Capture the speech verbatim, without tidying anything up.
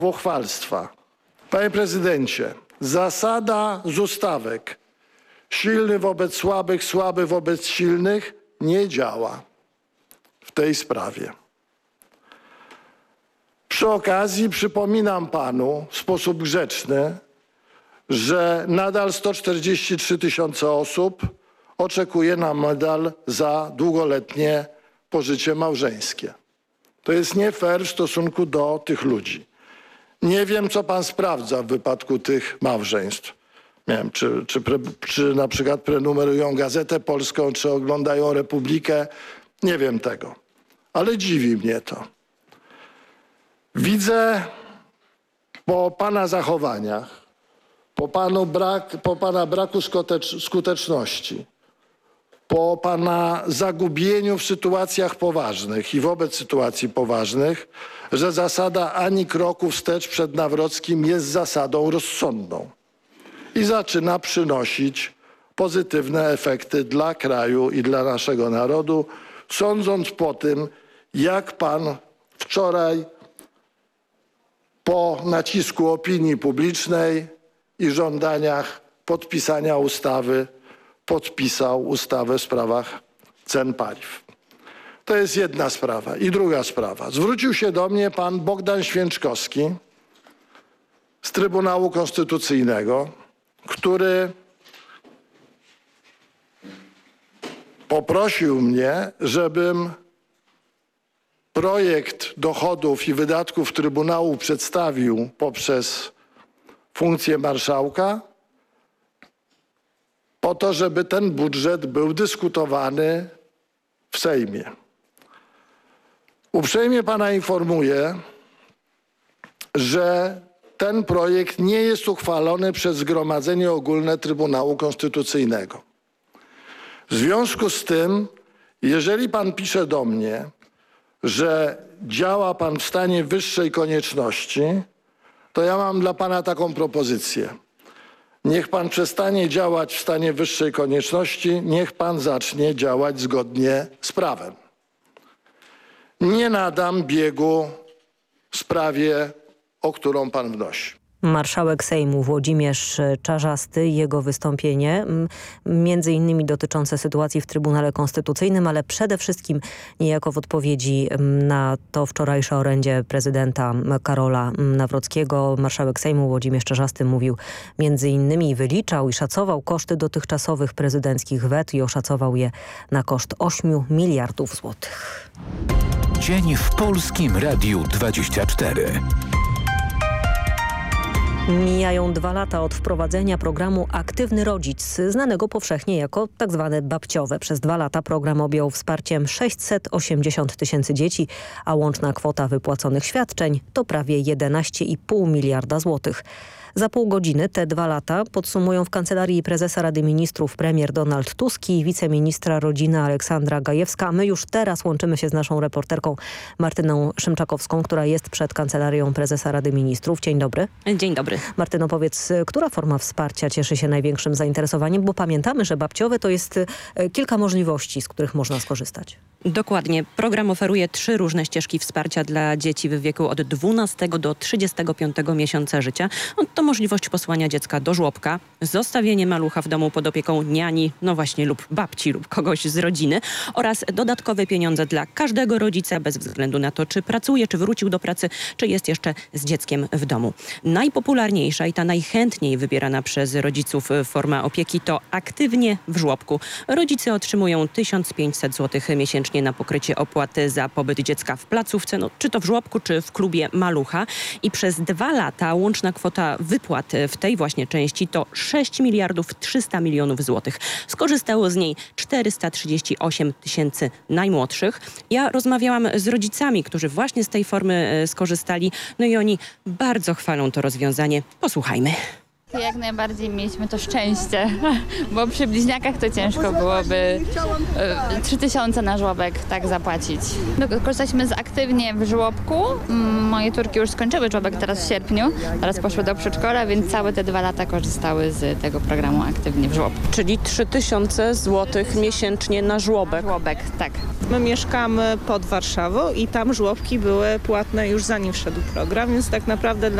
Uchwalstwa. Panie prezydencie, zasada z ustawek silny wobec słabych, słaby wobec silnych nie działa w tej sprawie. Przy okazji przypominam panu w sposób grzeczny, że nadal sto czterdzieści trzy tysiące osób oczekuje na medal za długoletnie pożycie małżeńskie. To jest nie fair w stosunku do tych ludzi. Nie wiem, co pan sprawdza w wypadku tych małżeństw. Nie wiem, czy, czy, pre, czy na przykład prenumerują Gazetę Polską, czy oglądają Republikę. Nie wiem tego, ale dziwi mnie to. Widzę po pana zachowaniach, po, panu brak, po pana braku skutecz, skuteczności, po pana zagubieniu w sytuacjach poważnych i wobec sytuacji poważnych, że zasada ani kroku wstecz przed Nawrockim jest zasadą rozsądną i zaczyna przynosić pozytywne efekty dla kraju i dla naszego narodu, sądząc po tym, jak pan wczoraj po nacisku opinii publicznej i żądaniach podpisania ustawy podpisał ustawę w sprawach cen paliw. To jest jedna sprawa. I druga sprawa. Zwrócił się do mnie pan Bogdan Święczkowski z Trybunału Konstytucyjnego, który poprosił mnie, żebym projekt dochodów i wydatków Trybunału przedstawił poprzez funkcję marszałka, po to, żeby ten budżet był dyskutowany w Sejmie. Uprzejmie pana informuję, że ten projekt nie jest uchwalony przez Zgromadzenie Ogólne Trybunału Konstytucyjnego. W związku z tym, jeżeli pan pisze do mnie, że działa pan w stanie wyższej konieczności, to ja mam dla pana taką propozycję. Niech pan przestanie działać w stanie wyższej konieczności, niech pan zacznie działać zgodnie z prawem. Nie nadam biegu sprawie, o którą pan wnosi. Marszałek Sejmu Włodzimierz Czarzasty, jego wystąpienie, między innymi dotyczące sytuacji w Trybunale Konstytucyjnym, ale przede wszystkim niejako w odpowiedzi na to wczorajsze orędzie prezydenta Karola Nawrockiego. Marszałek Sejmu Włodzimierz Czarzasty mówił między innymi, wyliczał i szacował koszty dotychczasowych prezydenckich wet i oszacował je na koszt ośmiu miliardów złotych. Dzień w Polskim Radiu dwadzieścia cztery. Mijają dwa lata od wprowadzenia programu Aktywny Rodzic, znanego powszechnie jako tak zwane babciowe. Przez dwa lata program objął wsparciem sześćset osiemdziesiąt tysięcy dzieci, a łączna kwota wypłaconych świadczeń to prawie jedenaście i pół miliarda złotych. Za pół godziny te dwa lata podsumują w Kancelarii Prezesa Rady Ministrów premier Donald Tusk i wiceministra rodziny Aleksandra Gajewska. My już teraz łączymy się z naszą reporterką Martyną Szymczakowską, która jest przed Kancelarią Prezesa Rady Ministrów. Dzień dobry. Dzień dobry. Martyno, powiedz, która forma wsparcia cieszy się największym zainteresowaniem? Bo pamiętamy, że babciowe to jest kilka możliwości, z których można skorzystać. Dokładnie. Program oferuje trzy różne ścieżki wsparcia dla dzieci w wieku od dwunastego do trzydziestego piątego miesiąca życia. To możliwość posłania dziecka do żłobka, zostawienie malucha w domu pod opieką niani, no właśnie lub babci lub kogoś z rodziny oraz dodatkowe pieniądze dla każdego rodzica bez względu na to, czy pracuje, czy wrócił do pracy, czy jest jeszcze z dzieckiem w domu. Najpopularniejsza i ta najchętniej wybierana przez rodziców forma opieki to aktywnie w żłobku. Rodzice otrzymują tysiąc pięćset złotych miesięcznie na pokrycie opłaty za pobyt dziecka w placówce, no, czy to w żłobku, czy w klubie malucha. I przez dwa lata łączna kwota wypłat w tej właśnie części to sześć miliardów trzysta milionów złotych. Skorzystało z niej czterysta trzydzieści osiem tysięcy najmłodszych. Ja rozmawiałam z rodzicami, którzy właśnie z tej formy skorzystali, no i oni bardzo chwalą to rozwiązanie. Posłuchajmy. Jak najbardziej mieliśmy to szczęście, bo przy bliźniakach to ciężko byłoby e, trzy tysiące na żłobek tak zapłacić. Korzystaliśmy z Aktywnie w żłobku. Mm, Moje córki już skończyły żłobek teraz w sierpniu, teraz poszły do przedszkola, więc całe te dwa lata korzystały z tego programu Aktywnie w żłobku. Czyli trzy tysiące złotych miesięcznie na żłobek. Żłobek, tak. My mieszkamy pod Warszawą i tam żłobki były płatne już zanim wszedł program, więc tak naprawdę dla